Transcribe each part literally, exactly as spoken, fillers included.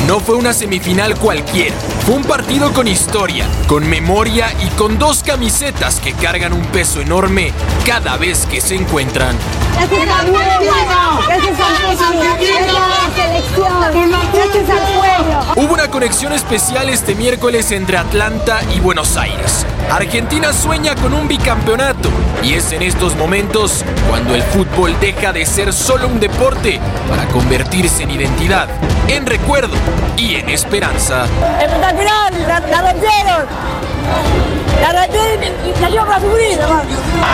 No fue una semifinal cualquiera, fue un partido con historia, con memoria y con dos camisetas que cargan un peso enorme cada vez que se encuentran. Gracias al pueblo, gracias al pueblo, gracias a la selección, gracias al pueblo. Hubo una conexión especial este miércoles entre Atlanta y Buenos Aires. Argentina sueña con un bicampeonato y es en estos momentos cuando el fútbol deja de ser solo un deporte para convertirse en identidad, en recuerdo y en esperanza. Espectacular, la, la rompieron, la rompieron y salió para subir, hermano.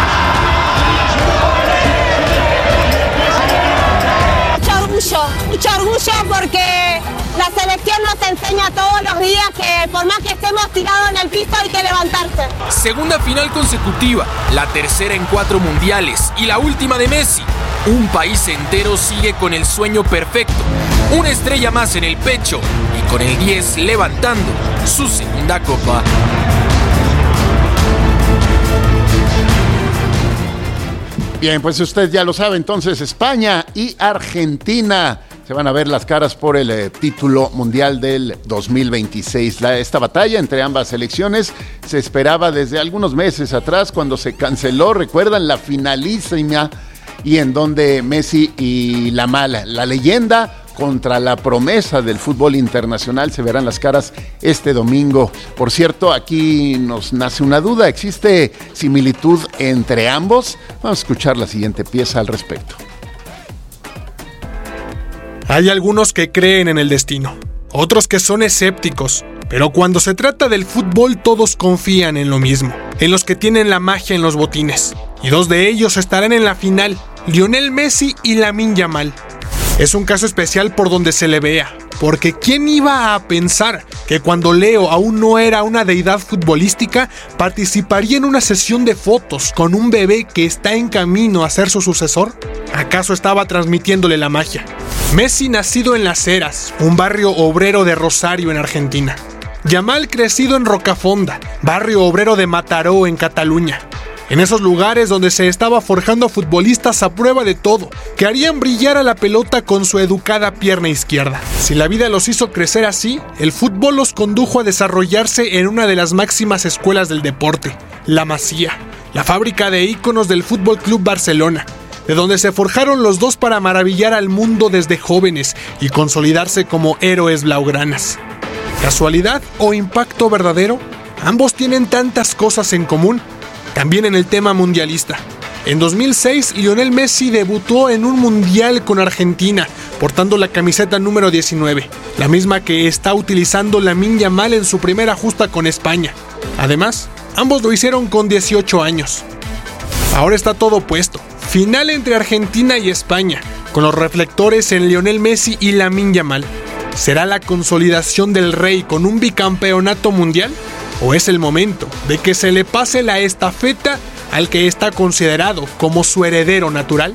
Mucho orgullo, mucho orgullo porque la selección nos enseña todos los días que por más que estemos tirados en el piso hay que levantarse. Segunda final consecutiva, la tercera en cuatro mundiales y la última de Messi. Un país entero sigue con el sueño perfecto, una estrella más en el pecho y con el diez levantando su segunda copa. Bien, pues usted ya lo sabe, entonces España y Argentina se van a ver las caras por el eh, título mundial del dos mil veintiséis. La, esta batalla entre ambas selecciones se esperaba desde algunos meses atrás cuando se canceló, recuerdan, la finalísima y en donde Messi y la mala, la leyenda contra la promesa del fútbol internacional se verán las caras este domingo. Por cierto, aquí nos nace una duda, ¿existe similitud entre ambos? Vamos a escuchar la siguiente pieza al respecto. Hay algunos que creen en el destino, otros que son escépticos, pero cuando se trata del fútbol todos confían en lo mismo, en los que tienen la magia en los botines, y dos de ellos estarán en la final, Lionel Messi y Lamine Yamal. Es un caso especial por donde se le vea, porque ¿quién iba a pensar que cuando Leo aún no era una deidad futbolística, participaría en una sesión de fotos con un bebé que está en camino a ser su sucesor? ¿Acaso estaba transmitiéndole la magia? Messi nacido en Las Heras, un barrio obrero de Rosario en Argentina. Yamal crecido en Rocafonda, barrio obrero de Mataró en Cataluña. En esos lugares donde se estaba forjando futbolistas a prueba de todo, que harían brillar a la pelota con su educada pierna izquierda. Si la vida los hizo crecer así, el fútbol los condujo a desarrollarse en una de las máximas escuelas del deporte, la Masía, la fábrica de íconos del Fútbol Club Barcelona, de donde se forjaron los dos para maravillar al mundo desde jóvenes y consolidarse como héroes blaugranas. ¿Casualidad o impacto verdadero? Ambos tienen tantas cosas en común. También en el tema mundialista. En dos mil seis, Lionel Messi debutó en un mundial con Argentina, portando la camiseta número diecinueve, la misma que está utilizando Lamine Yamal en su primera justa con España. Además, ambos lo hicieron con dieciocho años. Ahora está todo puesto. Final entre Argentina y España, con los reflectores en Lionel Messi y Lamine Yamal. ¿Será la consolidación del Rey con un bicampeonato mundial? ¿O es el momento de que se le pase la estafeta al que está considerado como su heredero natural?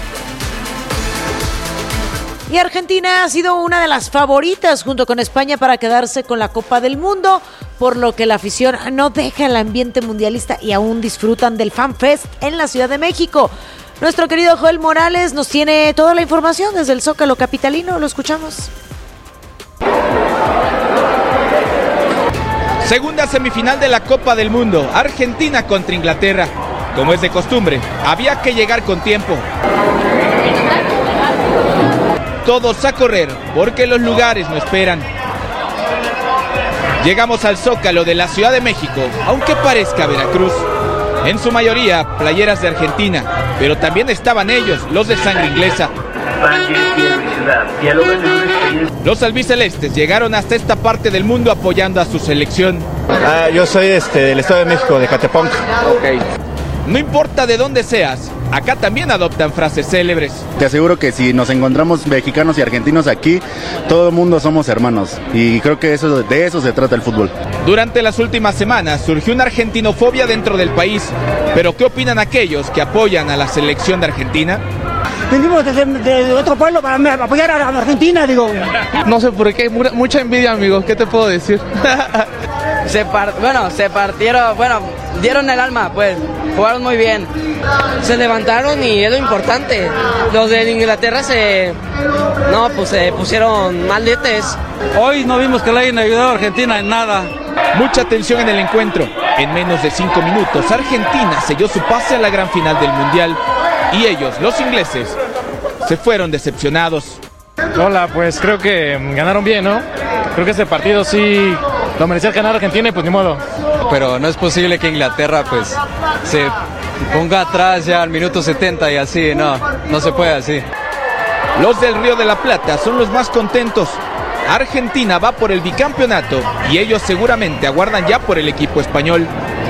Y Argentina ha sido una de las favoritas junto con España para quedarse con la Copa del Mundo, por lo que la afición no deja el ambiente mundialista y aún disfrutan del Fan Fest en la Ciudad de México. Nuestro querido Joel Morales nos tiene toda la información desde el Zócalo capitalino, lo escuchamos. Segunda semifinal de la Copa del Mundo, Argentina contra Inglaterra. Como es de costumbre, había que llegar con tiempo. Todos a correr, porque los lugares no esperan. Llegamos al Zócalo de la Ciudad de México, aunque parezca Veracruz. En su mayoría, playeras de Argentina, pero también estaban ellos, los de sangre inglesa. Los albicelestes llegaron hasta esta parte del mundo apoyando a su selección. Ah, yo soy este, del Estado de México, de Catepunk. Okay. No importa de dónde seas, acá también adoptan frases célebres. Te aseguro que si nos encontramos mexicanos y argentinos aquí, todo el mundo somos hermanos. Y creo que eso, de eso se trata el fútbol. Durante las últimas semanas surgió una argentinofobia dentro del país. ¿Pero qué opinan aquellos que apoyan a la selección de Argentina? Venimos de, de, de otro pueblo para apoyar a la Argentina, digo. No sé por qué, mucha envidia, amigos, ¿qué te puedo decir? se par- bueno, se partieron, bueno, dieron el alma, pues, jugaron muy bien. Se levantaron y es lo importante. Los de Inglaterra se, no, pues se pusieron maletes. Hoy no vimos que le hayan ayudado a Argentina en nada. Mucha tensión en el encuentro. En menos de cinco minutos, Argentina selló su pase a la gran final del Mundial y ellos, los ingleses, se fueron decepcionados. Hola, pues creo que ganaron bien, ¿no? Creo que ese partido sí lo merecía ganar Argentina y pues ni modo. Pero no es posible que Inglaterra pues se ponga atrás ya al minuto setenta y así, no, no se puede así. Los del Río de la Plata son los más contentos. Argentina va por el bicampeonato y ellos seguramente aguardan ya por el equipo español.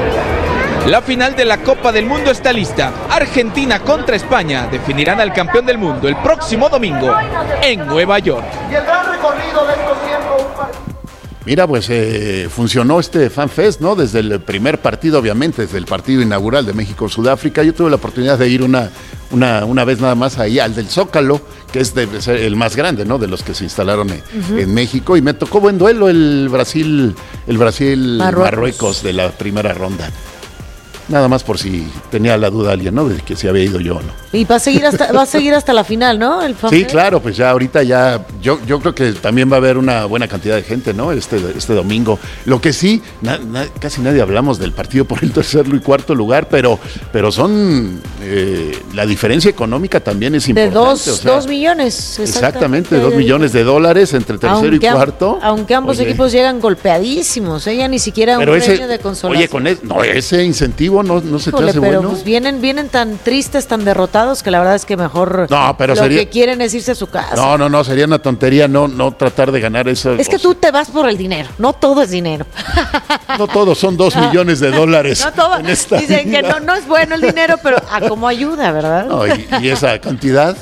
La final de la Copa del Mundo está lista. Argentina contra España definirán al campeón del mundo el próximo domingo en Nueva York. Y el gran recorrido de estos tiempos. Mira, pues eh, funcionó este FanFest, ¿no? Desde el primer partido, obviamente, desde el partido inaugural de México-Sudáfrica. Yo tuve la oportunidad de ir una, una, una vez nada más ahí al del Zócalo, que es de, el más grande, ¿no? De los que se instalaron en, uh-huh. en México. Y me tocó buen duelo el Brasil, el Brasil Marruecos. Marruecos de la primera ronda. Nada más por si tenía la duda alguien, ¿no? De que si había ido yo o no. Y va a seguir hasta, va a seguir hasta la final, ¿no? El sí, claro, pues ya ahorita ya, yo, yo creo que también va a haber una buena cantidad de gente, ¿no? Este, este domingo. Lo que sí, na, na, casi nadie hablamos del partido por el tercer y cuarto lugar, pero, pero son, eh, la diferencia económica también es importante. De dos, o sea, dos millones. Exactamente, exactamente dos millones de dólares entre tercero aunque, y cuarto. Aunque ambos oye, equipos llegan golpeadísimos, ella ¿eh? Ni siquiera un ese, premio de consolación. Oye, con ese, no, ese incentivo no, no se Híjole, te hace pero bueno. Pues vienen, vienen tan tristes, tan derrotados, que la verdad es que mejor no, pero lo sería, que quieren es irse a su casa. No, no, no, sería una tontería no, no tratar de ganar eso. Es que tú te vas por el dinero, no todo es dinero. No todo, son dos millones de dólares. No todo, en esta dicen vida. que no, no es bueno el dinero, pero a cómo ayuda, ¿verdad? No, y, y esa cantidad.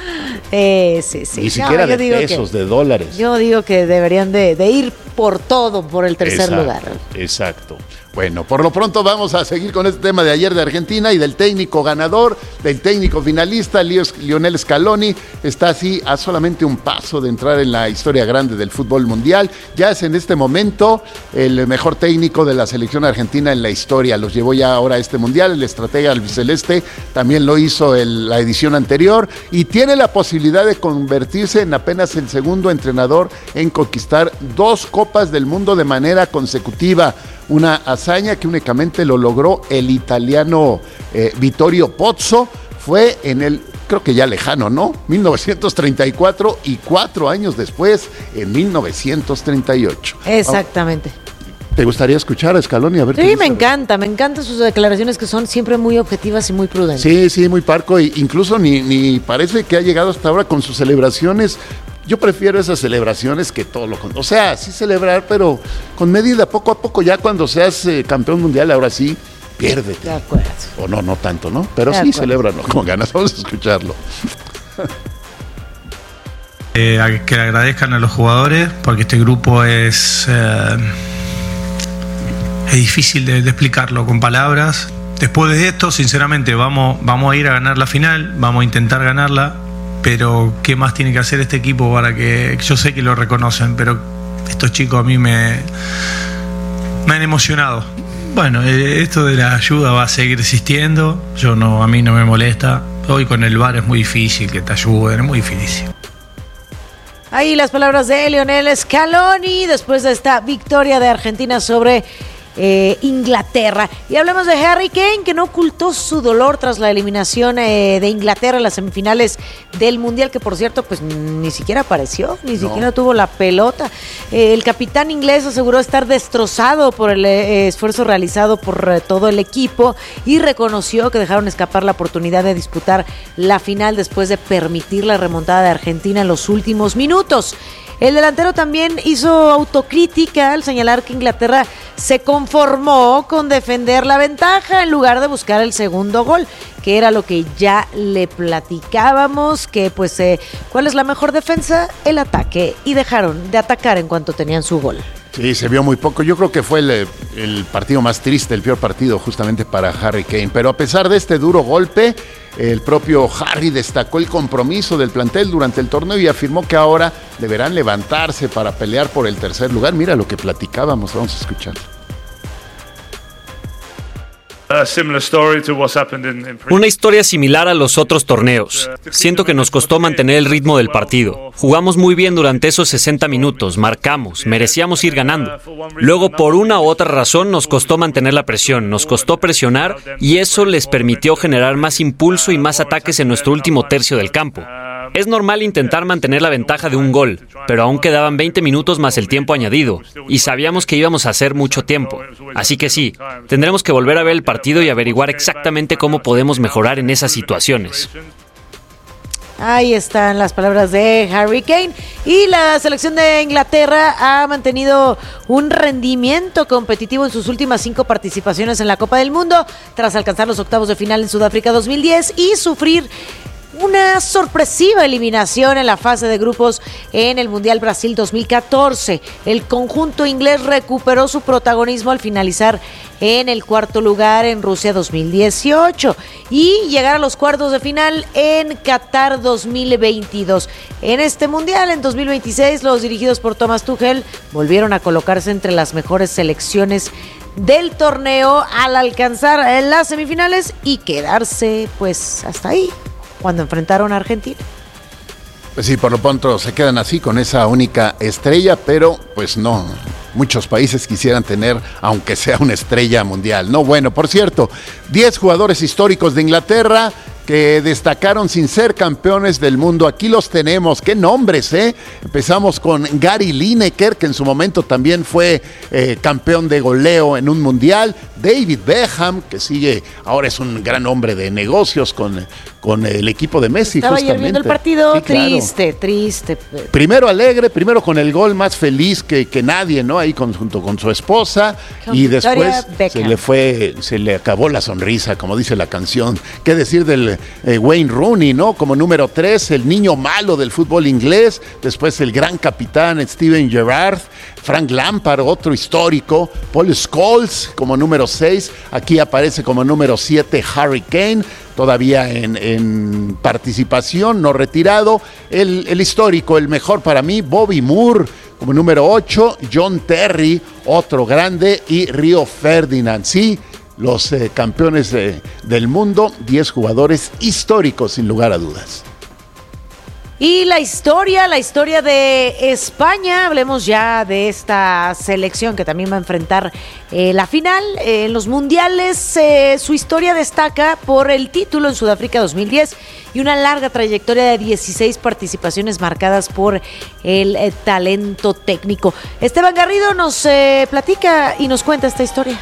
Eh, sí, sí. Ni siquiera no, de pesos, que, de dólares. Yo digo que deberían de, de ir por todo, por el tercer exacto, lugar. Exacto. Bueno, por lo pronto vamos a seguir con este tema de ayer de Argentina y del técnico ganador, del técnico finalista, Lionel Scaloni. Está así a solamente un paso de entrar en la historia grande del fútbol mundial. Ya es en este momento el mejor técnico de la selección argentina en la historia. Los llevó ya ahora a este mundial. El estratega albiceleste también lo hizo en la edición anterior y tiene la posibilidad de convertirse en apenas el segundo entrenador en conquistar dos copas del mundo de manera consecutiva. Una hazaña que únicamente lo logró el italiano eh, Vittorio Pozzo. Fue en el, creo que ya lejano, ¿no? mil novecientos treinta y cuatro y cuatro años después, en mil novecientos treinta y ocho. Exactamente. ¿Te gustaría escuchar a Scaloni? A ver, sí, me encanta, me encantan sus declaraciones que son siempre muy objetivas y muy prudentes. Sí, sí, muy parco. E incluso ni, ni parece que ha llegado hasta ahora con sus celebraciones. Yo prefiero esas celebraciones que todo lo... O sea, sí celebrar, pero con medida, poco a poco. Ya cuando seas eh, campeón mundial, ahora sí, piérdete. De acuerdo. O no, no tanto, ¿no? Pero de sí, acuerdo. celébralo con ganas. Vamos a escucharlo. Eh, que le agradezcan a los jugadores, porque este grupo es... Eh, es difícil de, de explicarlo con palabras. Después de esto, sinceramente, vamos, vamos a ir a ganar la final, vamos a intentar ganarla. Pero ¿qué más tiene que hacer este equipo para que... Yo sé que lo reconocen, pero estos chicos a mí me, me han emocionado. Bueno, esto de la ayuda va a seguir existiendo. Yo no, a mí no me molesta. Hoy con el V A R es muy difícil que te ayuden, es muy difícil. Ahí las palabras de Lionel Scaloni después de esta victoria de Argentina sobre... Eh, Inglaterra. Y hablamos de Harry Kane, que no ocultó su dolor tras la eliminación eh, de Inglaterra en las semifinales del Mundial, que por cierto pues ni siquiera apareció, ni no. siquiera tuvo la pelota. Eh, el capitán inglés aseguró estar destrozado por el eh, esfuerzo realizado por eh, todo el equipo y reconoció que dejaron escapar la oportunidad de disputar la final después de permitir la remontada de Argentina en los últimos minutos. El delantero también hizo autocrítica al señalar que Inglaterra se conformó con defender la ventaja en lugar de buscar el segundo gol, que era lo que ya le platicábamos, que pues, eh, ¿cuál es la mejor defensa? El ataque, y dejaron de atacar en cuanto tenían su gol. Sí, se vio muy poco. Yo creo que fue el, el partido más triste, el peor partido justamente para Harry Kane. Pero a pesar de este duro golpe, el propio Harry destacó el compromiso del plantel durante el torneo y afirmó que ahora deberán levantarse para pelear por el tercer lugar. Mira lo que platicábamos, vamos a escuchar. Una historia similar a los otros torneos. Siento que nos costó mantener el ritmo del partido. Jugamos muy bien durante esos sesenta minutos, marcamos, merecíamos ir ganando. Luego, por una u otra razón, nos costó mantener la presión, nos costó presionar y eso les permitió generar más impulso y más ataques en nuestro último tercio del campo. Es normal intentar mantener la ventaja de un gol, pero aún quedaban veinte minutos más el tiempo añadido, y sabíamos que íbamos a hacer mucho tiempo. Así que sí, tendremos que volver a ver el partido y averiguar exactamente cómo podemos mejorar en esas situaciones. Ahí están las palabras de Harry Kane. Y la selección de Inglaterra ha mantenido un rendimiento competitivo en sus últimas cinco participaciones en la Copa del Mundo, tras alcanzar los octavos de final en Sudáfrica dos mil diez y sufrir una sorpresiva eliminación en la fase de grupos en el Mundial Brasil dos mil catorce. El conjunto inglés recuperó su protagonismo al finalizar en el cuarto lugar en Rusia dos mil dieciocho y llegar a los cuartos de final en Qatar dos mil veintidós. En este Mundial, en dos mil veintiséis, los dirigidos por Thomas Tuchel volvieron a colocarse entre las mejores selecciones del torneo al alcanzar las semifinales y quedarse pues hasta ahí, cuando enfrentaron a Argentina. Pues sí, por lo pronto se quedan así con esa única estrella, pero pues no, muchos países quisieran tener, aunque sea una estrella mundial. No, bueno, por cierto, diez jugadores históricos de Inglaterra que destacaron sin ser campeones del mundo. Aquí los tenemos. ¡Qué nombres, eh! Empezamos con Gary Lineker, que en su momento también fue eh, campeón de goleo en un mundial. David Beckham, que sigue, ahora es un gran hombre de negocios con, con el equipo de Messi. Estaba ayer viendo el partido, sí, claro. triste, triste. Primero alegre, primero con el gol, más feliz que, que nadie, ¿no? Ahí con, junto con su esposa. Con y después Beckham. se le fue, se le acabó la sonrisa, como dice la canción. ¿Qué decir del eh, Wayne Rooney, ¿no? Como número tres, el niño malo del fútbol inglés. Después el gran capitán Steven Gerrard. Frank Lampard, otro histórico. Paul Scholes como número seis. Aquí aparece como número siete Harry Kane, todavía en, en participación, no retirado. El, el histórico, el mejor para mí, Bobby Moore como número ocho. John Terry, otro grande. Y Rio Ferdinand. Sí, los eh, campeones de, del mundo, diez jugadores históricos sin lugar a dudas. Y la historia, la historia de España, hablemos ya de esta selección que también va a enfrentar eh, la final. Eh, en los mundiales, eh, su historia destaca por el título en Sudáfrica dos mil diez y una larga trayectoria de dieciséis participaciones marcadas por el eh, talento técnico. Esteban Garrido nos eh, platica y nos cuenta esta historia.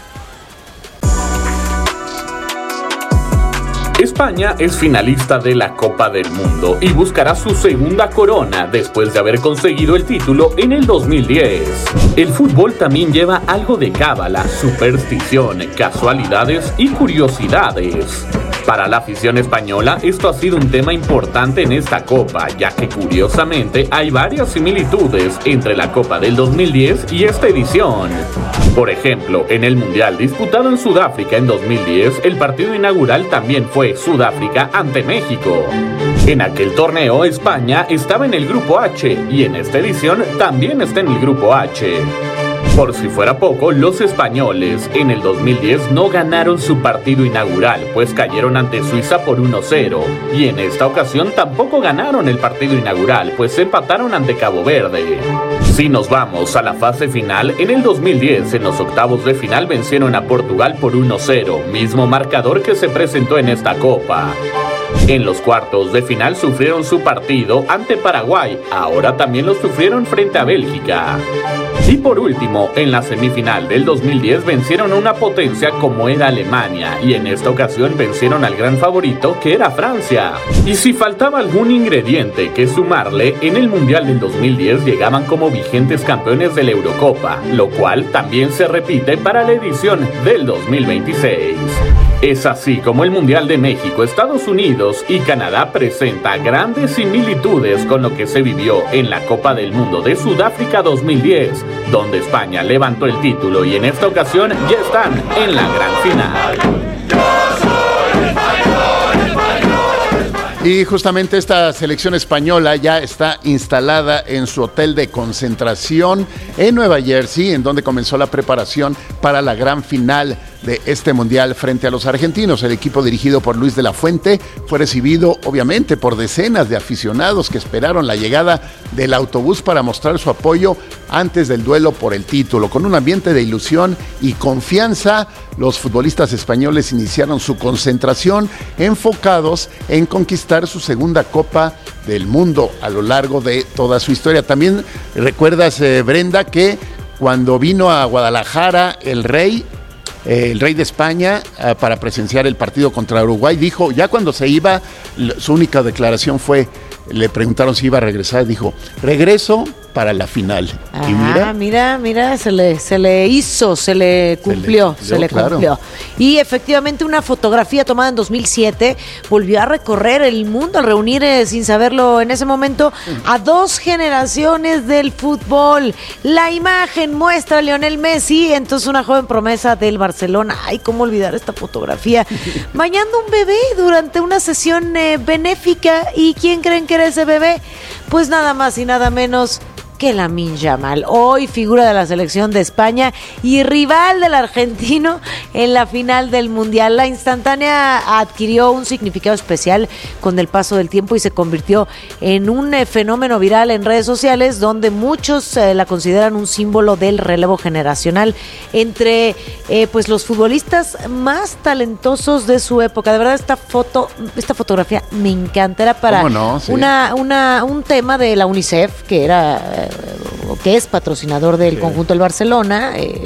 España es finalista de la Copa del Mundo y buscará su segunda corona después de haber conseguido el título en el dos mil diez. El fútbol también lleva algo de cábala, superstición, casualidades y curiosidades. Para la afición española, esto ha sido un tema importante en esta Copa, ya que curiosamente hay varias similitudes entre la Copa del dos mil diez y esta edición. Por ejemplo, en el Mundial disputado en Sudáfrica en dos mil diez, el partido inaugural también fue Sudáfrica ante México. En aquel torneo, España estaba en el grupo H y en esta edición también está en el grupo H. Por si fuera poco, los españoles en el dos mil diez no ganaron su partido inaugural, pues cayeron ante Suiza por uno cero, y en esta ocasión tampoco ganaron el partido inaugural, pues empataron ante Cabo Verde. Si nos vamos a la fase final, en el dos mil diez en los octavos de final vencieron a Portugal por uno cero, mismo marcador que se presentó en esta Copa. En los cuartos de final sufrieron su partido ante Paraguay, ahora también lo sufrieron frente a Bélgica. Y por último, en la semifinal del dos mil diez vencieron a una potencia como era Alemania, y en esta ocasión vencieron al gran favorito que era Francia. Y si faltaba algún ingrediente que sumarle, en el Mundial del dos mil diez llegaban como vigentes campeones de la Eurocopa, lo cual también se repite para la edición del dos mil veintiséis. Es así como el Mundial de México, Estados Unidos y Canadá presenta grandes similitudes con lo que se vivió en la Copa del Mundo de Sudáfrica dos mil diez, donde España levantó el título y en esta ocasión ya están en la gran final. Y justamente esta selección española ya está instalada en su hotel de concentración en Nueva Jersey, en donde comenzó la preparación para la gran final de este mundial frente a los argentinos. El equipo dirigido por Luis de la Fuente fue recibido obviamente por decenas de aficionados que esperaron la llegada del autobús para mostrar su apoyo antes del duelo por el título. Con un ambiente de ilusión y confianza, los futbolistas españoles iniciaron su concentración enfocados en conquistar su segunda Copa del Mundo a lo largo de toda su historia. También recuerdas, eh, Brenda, que cuando vino a Guadalajara el rey, eh, el rey de España, eh, para presenciar el partido contra Uruguay, dijo, ya cuando se iba, su única declaración fue, le preguntaron si iba a regresar, dijo, regreso para la final. Ah, y mira, mira, mira, se le, se le hizo, se le cumplió, se le, se le claro. cumplió. Y efectivamente una fotografía tomada en dos mil siete volvió a recorrer el mundo al reunir, eh, sin saberlo en ese momento, a dos generaciones del fútbol. La imagen muestra a Lionel Messi, entonces una joven promesa del Barcelona. Ay, cómo olvidar esta fotografía. Bañando un bebé durante una sesión eh, benéfica. ¿Y quién creen que era ese bebé? Pues nada más y nada menos que Lamine Yamal, hoy figura de la selección de España y rival del argentino en la final del Mundial. La instantánea adquirió un significado especial con el paso del tiempo y se convirtió en un eh, fenómeno viral en redes sociales, donde muchos eh, la consideran un símbolo del relevo generacional entre eh, pues los futbolistas más talentosos de su época. De verdad, esta foto, esta fotografía me encanta. Era para no? sí. una, una, un tema de la UNICEF, que era eh, que es patrocinador del sí. conjunto del Barcelona. Eh,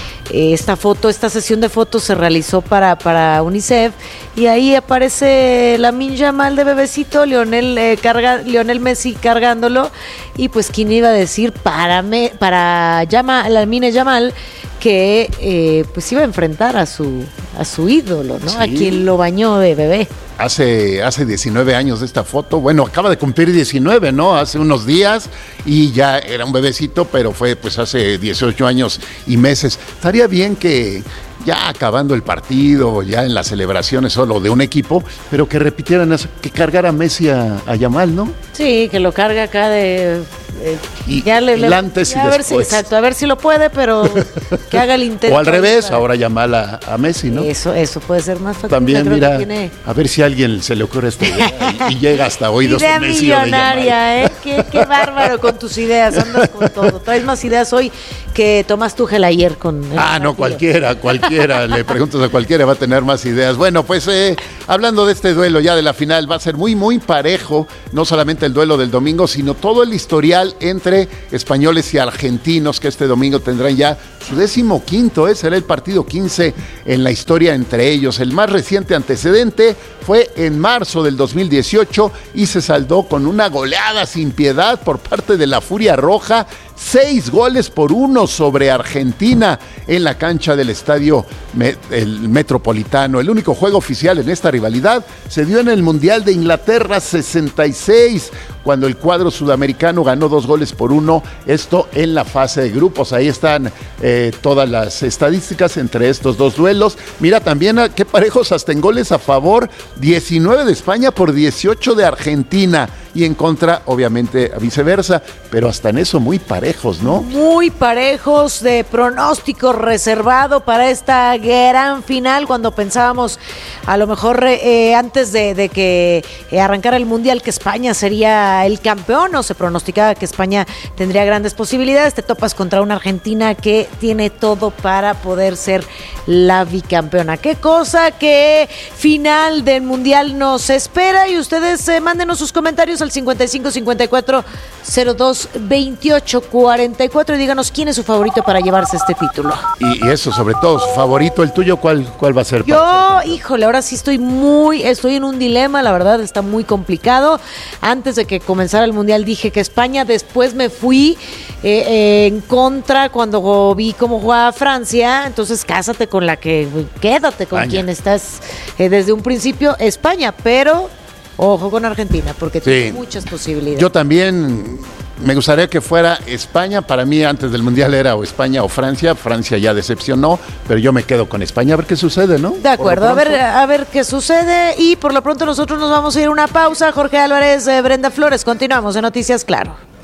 esta foto, esta sesión de fotos se realizó para, para UNICEF, y ahí aparece Lamine Yamal de bebecito, Lionel, eh, carga, Lionel Messi cargándolo, y pues quién iba a decir para, me, para Yama, Lamine Yamal que eh, pues iba a enfrentar a su, a su ídolo, ¿no? Sí. A quien lo bañó de bebé. Hace, hace diecinueve años de esta foto, bueno, acaba de cumplir diecinueve, ¿no? Hace unos días, y ya era un bebecito, pero fue pues hace dieciocho años y meses. Estaría bien que ya acabando el partido, ya en las celebraciones solo de un equipo, pero que repitieran eso, que cargara Messi a, a Yamal, ¿no? Sí, que lo cargue acá de... Eh, y ya le, le, antes ya y a ver después. Si, exacto, a ver si lo puede, pero que haga el intento. O al revés, para... ahora Yamal a, a Messi, ¿no? Eso, eso puede ser más fácil. También, mira, tiene... a ver si a alguien se le ocurre esta idea y, y llega hasta oídos idea de Messi millonaria, ¿eh? Qué, qué bárbaro con tus ideas, andas con todo. Traes más ideas hoy que Tomás Tuchel ayer con... Ah, no, cualquiera, cualquiera, le preguntas a cualquiera, va a tener más ideas. Bueno, pues eh, hablando de este duelo ya de la final, va a ser muy, muy parejo, no solamente el duelo del domingo, sino todo el historial entre españoles y argentinos, que este domingo tendrán ya su décimo quinto, ¿eh? Será el partido quince en la historia entre ellos. El más reciente antecedente fue en marzo del dos mil dieciocho y se saldó con una goleada sin piedad por parte de la Furia Roja, seis goles por uno sobre Argentina en la cancha del estadio el Metropolitano. El único juego oficial en esta rivalidad se dio en el Mundial de Inglaterra sesenta y seis, cuando el cuadro sudamericano ganó dos goles por uno, esto en la fase de grupos. Ahí están eh, todas las estadísticas entre estos dos duelos. Mira también a qué parejos hasta en goles a favor, diecinueve de España por dieciocho de Argentina, y en contra, obviamente, viceversa, pero hasta en eso muy parejos, ¿no? Muy parejos, de pronóstico reservado para esta gran final, cuando pensábamos a lo mejor eh, antes de, de que eh, arrancara el Mundial que España sería el campeón, o se pronosticaba que España tendría grandes posibilidades. Te topas contra una Argentina que tiene todo para poder ser la bicampeona. Qué cosa, qué final del Mundial nos espera, y ustedes eh, mándenos sus comentarios al cincuenta y cinco cincuenta y cuatro cero dos veintiocho cuarenta y cuatro y díganos quién es su favorito para llevarse este título. Y, y eso, sobre todo, su favorito, el tuyo, ¿cuál, cuál va a ser? Yo, híjole, ahora sí estoy muy, estoy en un dilema, la verdad, está muy complicado. Antes de que comenzara el Mundial dije que España, después me fui eh, eh, en contra cuando vi cómo jugaba Francia, entonces cásate con la que, quédate con España. Quien estás eh, desde un principio, España, pero... ojo con Argentina, porque sí. Tiene muchas posibilidades. Yo también me gustaría que fuera España. Para mí, antes del Mundial era o España o Francia. Francia ya decepcionó, pero yo me quedo con España. A ver qué sucede, ¿no? De acuerdo, a ver, a ver qué sucede. Y por lo pronto nosotros nos vamos a ir a una pausa. Jorge Álvarez, eh, Brenda Flores. Continuamos en Noticias Claro.